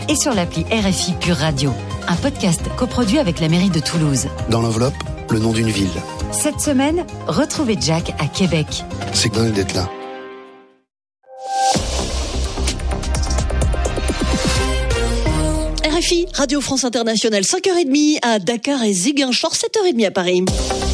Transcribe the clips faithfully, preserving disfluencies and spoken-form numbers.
et sur l'appli R F I Pure Radio. Un podcast coproduit avec la mairie de Toulouse. Dans l'enveloppe, le nom d'une ville. Cette semaine, retrouvez Jack à Québec. C'est dingue d'être là. R F I, Radio France Internationale, cinq heures trente à Dakar et Ziguinchor, sept heures trente à Paris.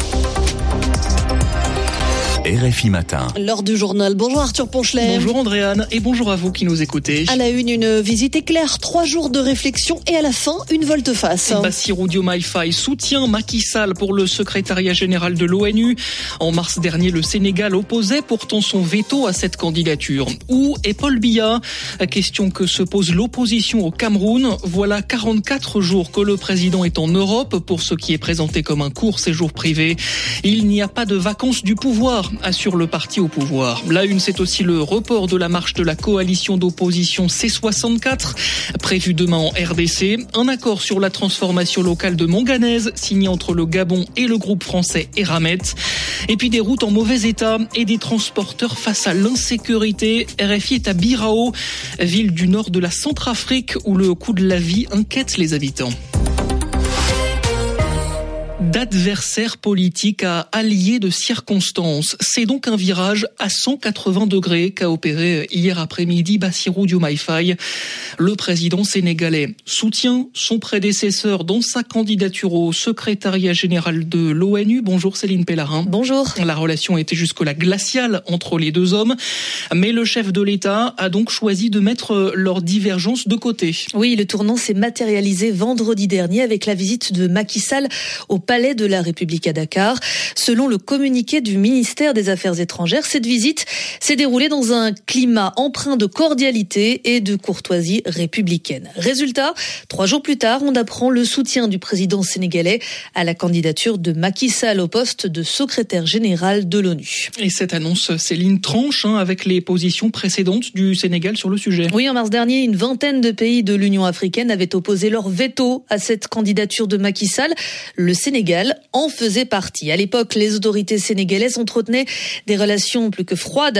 R F I Matin. L'heure du journal. Bonjour Arthur Ponchelet. Bonjour Andréane et bonjour à vous qui nous écoutez. À la une, une visite éclair, trois jours de réflexion et à la fin, une volte-face. Bassirou Diomaye Faye soutient Macky Sall pour le secrétariat général de l'ONU. En mars dernier, le Sénégal opposait pourtant son veto à cette candidature. Où est Paul Biya ? Question que se pose l'opposition au Cameroun. Voilà quarante-quatre jours que le président est en Europe pour ce qui est présenté comme un court séjour privé. Il n'y a pas de vacances du pouvoir, assure le parti au pouvoir. La une, c'est aussi le report de la marche de la coalition d'opposition C soixante-quatre, prévue demain en R D C. Un accord sur la transformation locale de Monganèse, signé entre le Gabon et le groupe français Eramet. Et puis des routes en mauvais état et des transporteurs face à l'insécurité. R F I est à Birao, ville du nord de la Centrafrique, où le coût de la vie inquiète les habitants. D'adversaires politiques à alliés de circonstances. C'est donc un virage à cent quatre-vingts degrés qu'a opéré hier après-midi Bassirou Diomaye Faye. Le président sénégalais soutient son prédécesseur dans sa candidature au secrétariat général de l'ONU. Bonjour Céline Pellarin. Bonjour. La relation était jusque-là glaciale entre les deux hommes, mais le chef de l'État a donc choisi de mettre leurs divergences de côté. Oui, le tournant s'est matérialisé vendredi dernier avec la visite de Macky Sall au Palais de la République à Dakar. Selon le communiqué du ministère des Affaires étrangères, cette visite s'est déroulée dans un climat empreint de cordialité et de courtoisie républicaine. Résultat, trois jours plus tard, on apprend le soutien du président sénégalais à la candidature de Macky Sall au poste de secrétaire général de l'ONU. Et cette annonce, Céline, tranche hein, avec les positions précédentes du Sénégal sur le sujet. Oui, en mars dernier, une vingtaine de pays de l'Union africaine avaient opposé leur veto à cette candidature de Macky Sall. Le Sénégal en faisait partie. À l'époque, les autorités sénégalaises entretenaient des relations plus que froides